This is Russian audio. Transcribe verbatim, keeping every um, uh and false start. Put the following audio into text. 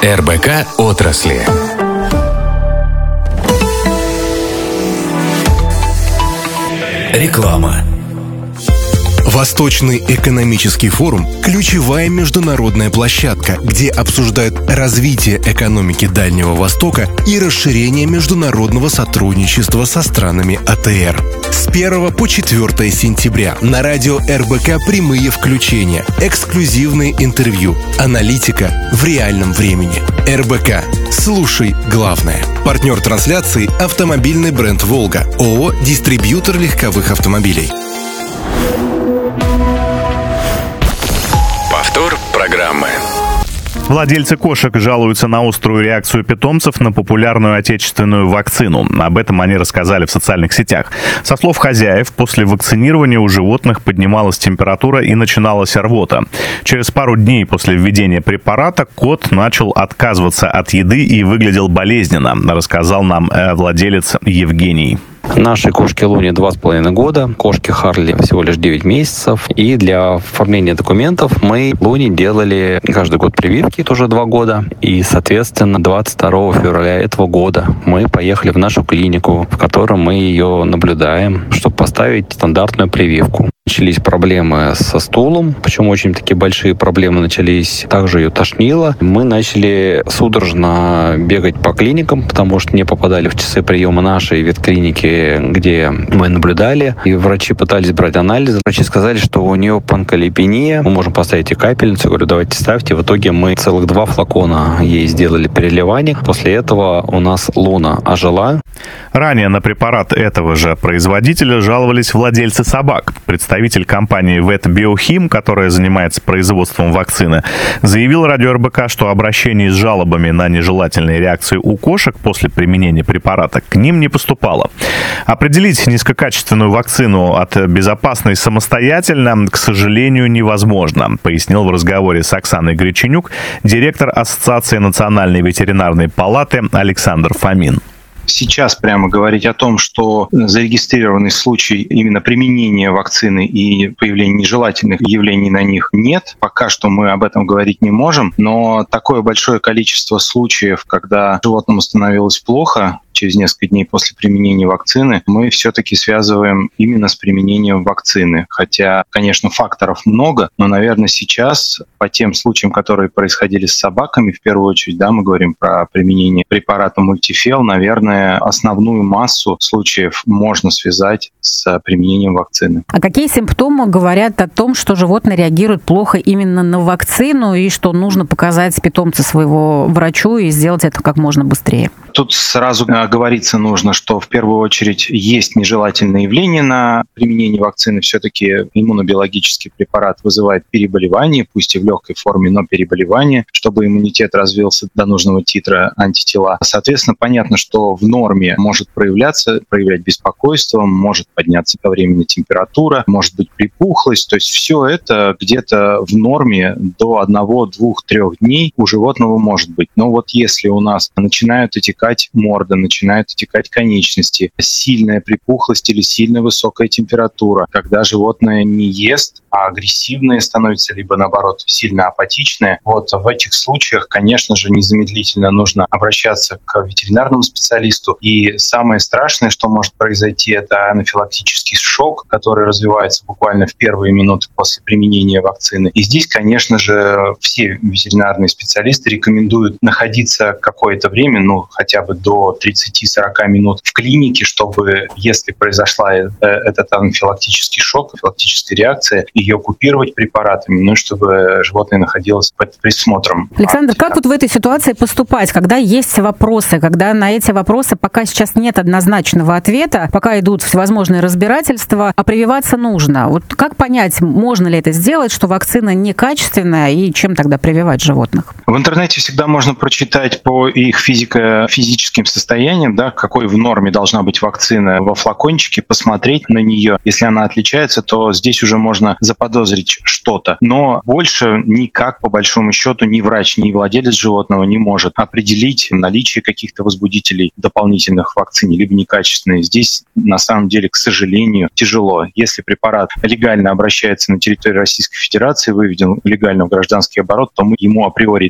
эр бэ ка отрасли. Реклама. Восточный экономический форум – ключевая международная площадка, где обсуждают развитие экономики Дальнего Востока и расширение международного сотрудничества со странами а тэ эр. С первого по четвёртое сентября на радио эр бэ ка прямые включения, эксклюзивные интервью, аналитика в реальном времени. эр бэ ка. Слушай главное. Партнер трансляции – автомобильный бренд «Волга», ООО «Дистрибьютор легковых автомобилей». Повтор программы. Владельцы кошек жалуются на острую реакцию питомцев на популярную отечественную вакцину. Об этом они рассказали в социальных сетях. Со слов хозяев, после вакцинирования у животных поднималась температура и начиналась рвота. Через пару дней после введения препарата кот начал отказываться от еды и выглядел болезненно, рассказал нам владелец Евгений. Нашей кошке Луне два с половиной года, кошке Харли всего лишь девять месяцев. И для оформления документов мы Луне делали каждый год прививки, тоже два года. И, соответственно, двадцать второго февраля этого года мы поехали в нашу клинику, в которой мы ее наблюдаем, чтобы поставить стандартную прививку. Начались проблемы со стулом, причем очень такие большие проблемы начались. Также ее тошнило. Мы начали судорожно бегать по клиникам, потому что не попадали в часы приема нашей ветклиники, где мы наблюдали. И врачи пытались брать анализы. Врачи сказали, что у нее панколипения. Мы можем поставить и капельницу. Я говорю, давайте ставьте. В итоге мы целых два флакона ей сделали переливание. После этого у нас Луна ожила. Ранее на препарат этого же производителя жаловались владельцы собак. Представитель компании Ветбиохим, которая занимается производством вакцины, заявил радио эр бэ ка, что обращений с жалобами на нежелательные реакции у кошек после применения препарата к ним не поступало. Определить низкокачественную вакцину от безопасной самостоятельно, к сожалению, невозможно, пояснил в разговоре с Оксаной Греченюк директор Ассоциации национальной ветеринарной палаты Александр Фомин. Сейчас прямо говорить о том, что зарегистрированный случай именно применения вакцины и появления нежелательных явлений на них нет. Пока что мы об этом говорить не можем, но такое большое количество случаев, когда животному становилось плохо через несколько дней после применения вакцины, мы все-таки связываем именно с применением вакцины. Хотя, конечно, факторов много, но, наверное, сейчас по тем случаям, которые происходили с собаками, в первую очередь, да, мы говорим про применение препарата мультифел, наверное, основную массу случаев можно связать с применением вакцины. А какие симптомы говорят о том, что животное реагирует плохо именно на вакцину и что нужно показать питомца своего врачу и сделать это как можно быстрее? Тут сразу оговориться нужно, что в первую очередь есть нежелательные явления на применение вакцины. Все-таки иммунобиологический препарат вызывает переболевание, пусть и в легкой форме, но переболевание, чтобы иммунитет развился до нужного титра антитела. Соответственно, понятно, что в норме может проявляться, проявлять беспокойство, может подняться по времени температура, может быть припухлость. То есть все это где-то в норме до одного, двух, трех дней у животного может быть. Но вот если у нас начинают отекать морда, начинают отекать конечности, сильная припухлость или сильно высокая температура, когда животное не ест, а агрессивное становится, либо наоборот сильно апатичное, вот в этих случаях, конечно же, незамедлительно нужно обращаться к ветеринарному специалисту. И самое страшное, что может произойти, это анафилактический шок, который развивается буквально в первые минуты после применения вакцины. И здесь, конечно же, все ветеринарные специалисты рекомендуют находиться какое-то время, ну, хотя бы до тридцати-сорока минут в клинике, чтобы, если произошла этот анафилактический шок, анафилактическая реакция, ее купировать препаратами, ну, чтобы животное находилось под присмотром. Александр, как вот в этой ситуации поступать, когда есть вопросы, когда на эти вопросы пока сейчас нет однозначного ответа, пока идут всевозможные разбирательства, а прививаться нужно? Вот как понять, можно ли это сделать, что вакцина некачественная, и чем тогда прививать животных? В интернете всегда можно прочитать по их физико физическим состоянием, да, какой в норме должна быть вакцина во флакончике, посмотреть на нее. Если она отличается, то здесь уже можно заподозрить что-то. Но больше никак, по большому счету, ни врач, ни владелец животного не может определить наличие каких-то возбудителей дополнительных в вакцине, либо некачественные. Здесь, на самом деле, к сожалению, тяжело. Если препарат легально обращается на территории Российской Федерации, выведен легально в гражданский оборот, то мы ему априори